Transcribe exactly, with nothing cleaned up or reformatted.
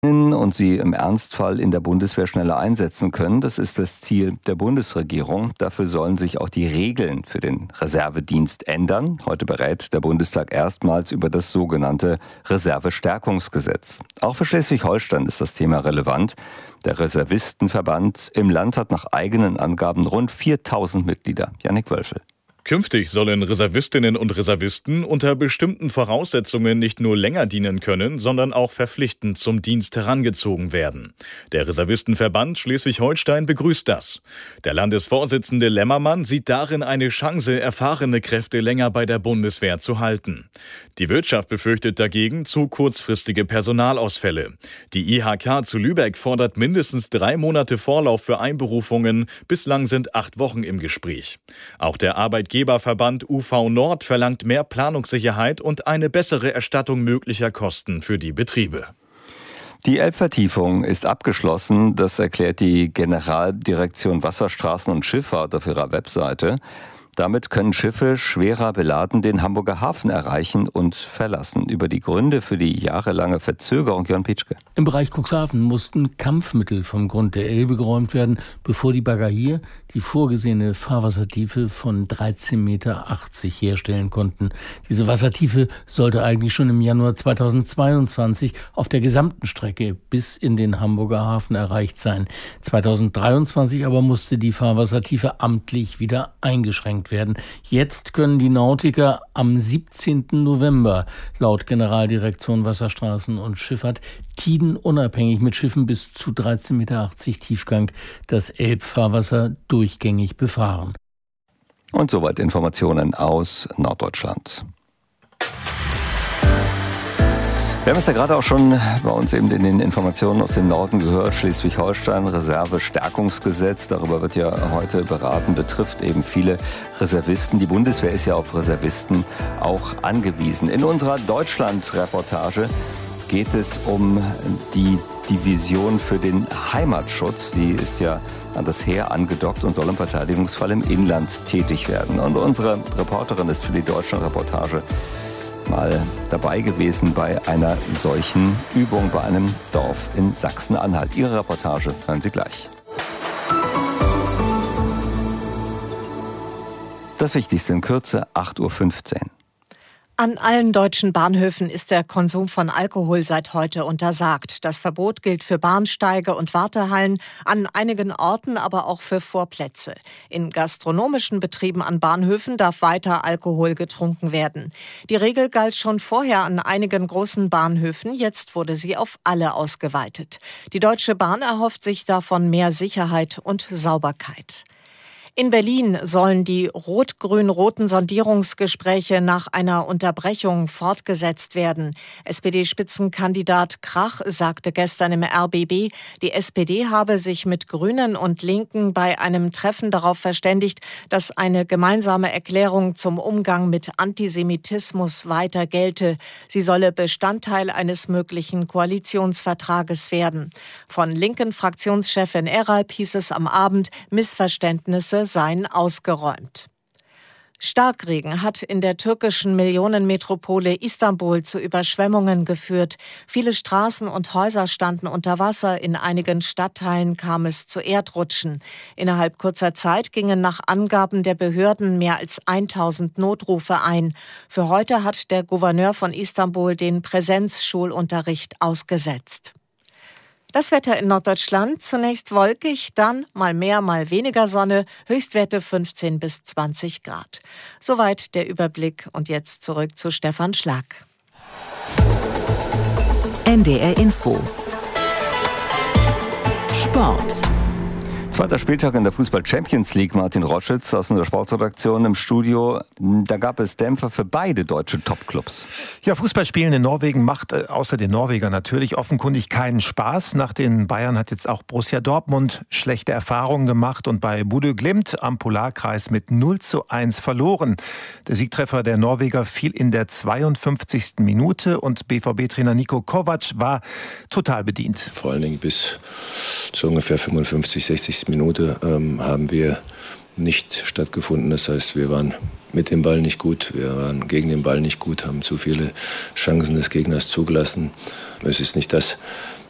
und sie im Ernstfall in der Bundeswehr schneller einsetzen können. Das ist das Ziel der Bundesregierung. Dafür sollen sich auch die Regeln für den Reservedienst ändern. Heute berät der Bundestag erstmals über das sogenannte Reservestärkungsgesetz. Auch für Schleswig-Holstein ist das Thema relevant. Der Reservistenverband im Land hat nach eigenen Angaben rund viertausend Mitglieder. Jannik Wölfel. Künftig sollen Reservistinnen und Reservisten unter bestimmten Voraussetzungen nicht nur länger dienen können, sondern auch verpflichtend zum Dienst herangezogen werden. Der Reservistenverband Schleswig-Holstein begrüßt das. Der Landesvorsitzende Lämmermann sieht darin eine Chance, erfahrene Kräfte länger bei der Bundeswehr zu halten. Die Wirtschaft befürchtet dagegen zu kurzfristige Personalausfälle. Die I H K zu Lübeck fordert mindestens drei Monate Vorlauf für Einberufungen. Bislang sind acht Wochen im Gespräch. Auch der Arbeitgeberverband U V Nord verlangt mehr Planungssicherheit und eine bessere Erstattung möglicher Kosten für die Betriebe. Die Elbvertiefung ist abgeschlossen, das erklärt die Generaldirektion Wasserstraßen und Schifffahrt auf ihrer Webseite. Damit können Schiffe schwerer beladen den Hamburger Hafen erreichen und verlassen. Über die Gründe für die jahrelange Verzögerung, Jörn Pietschke. Im Bereich Cuxhaven mussten Kampfmittel vom Grund der Elbe geräumt werden, bevor die Bagger hier die vorgesehene Fahrwassertiefe von dreizehn Komma achtzig Meter herstellen konnten. Diese Wassertiefe sollte eigentlich schon im Januar zweitausendzweiundzwanzig auf der gesamten Strecke bis in den Hamburger Hafen erreicht sein. zweitausenddreiundzwanzig aber musste die Fahrwassertiefe amtlich wieder eingeschränkt werden. Jetzt können die Nautiker am siebzehnten November laut Generaldirektion Wasserstraßen und Schifffahrt tidenunabhängig mit Schiffen bis zu dreizehn Komma achtzig Meter Tiefgang das Elbfahrwasser durchgängig befahren. Und soweit Informationen aus Norddeutschland. Wir haben es ja gerade auch schon bei uns eben in den Informationen aus dem Norden gehört. Schleswig-Holstein, Reservestärkungsgesetz, darüber wird ja heute beraten, betrifft eben viele Reservisten. Die Bundeswehr ist ja auf Reservisten auch angewiesen. In unserer Deutschland-Reportage geht es um die Division für den Heimatschutz. Die ist ja an das Heer angedockt und soll im Verteidigungsfall im Inland tätig werden. Und unsere Reporterin ist für die Deutschland-Reportage mal dabei gewesen bei einer solchen Übung bei einem Dorf in Sachsen-Anhalt. Ihre Reportage hören Sie gleich. Das Wichtigste in Kürze, acht Uhr fünfzehn. An allen deutschen Bahnhöfen ist der Konsum von Alkohol seit heute untersagt. Das Verbot gilt für Bahnsteige und Wartehallen, an einigen Orten aber auch für Vorplätze. In gastronomischen Betrieben an Bahnhöfen darf weiter Alkohol getrunken werden. Die Regel galt schon vorher an einigen großen Bahnhöfen, jetzt wurde sie auf alle ausgeweitet. Die Deutsche Bahn erhofft sich davon mehr Sicherheit und Sauberkeit. In Berlin sollen die rot-grün-roten Sondierungsgespräche nach einer Unterbrechung fortgesetzt werden. S P D-Spitzenkandidat Krach sagte gestern im R B B, die S P D habe sich mit Grünen und Linken bei einem Treffen darauf verständigt, dass eine gemeinsame Erklärung zum Umgang mit Antisemitismus weiter gelte. Sie solle Bestandteil eines möglichen Koalitionsvertrages werden. Von linken Fraktionschefin Eralp hieß es am Abend, Missverständnisse seien ausgeräumt. Starkregen hat in der türkischen Millionenmetropole Istanbul zu Überschwemmungen geführt. Viele Straßen und Häuser standen unter Wasser. In einigen Stadtteilen kam es zu Erdrutschen. Innerhalb kurzer Zeit gingen nach Angaben der Behörden mehr als tausend Notrufe ein. Für heute hat der Gouverneur von Istanbul den Präsenzschulunterricht ausgesetzt. Das Wetter in Norddeutschland, zunächst wolkig, dann mal mehr, mal weniger Sonne, Höchstwerte fünfzehn bis zwanzig Grad. Soweit der Überblick und jetzt zurück zu Stefan Schlag. N D R Info. Sport. Zweiter Spieltag in der Fußball-Champions League. Martin Roschitz aus unserer Sportredaktion im Studio. Da gab es Dämpfer für beide deutsche Topclubs. Ja, Fußballspielen in Norwegen macht äh, außer den Norwegern natürlich offenkundig keinen Spaß. Nach den Bayern hat jetzt auch Borussia Dortmund schlechte Erfahrungen gemacht und bei Bodø Glimt am Polarkreis mit null zu eins verloren. Der Siegtreffer der Norweger fiel in der zweiundfünfzigsten Minute und B V B-Trainer Niko Kovac war total bedient. Vor allen Dingen bis zu ungefähr fünfundfünfzig, sechzig Minute ähm, haben wir nicht stattgefunden. Das heißt, wir waren mit dem Ball nicht gut, wir waren gegen den Ball nicht gut, haben zu viele Chancen des Gegners zugelassen. Es ist nicht das,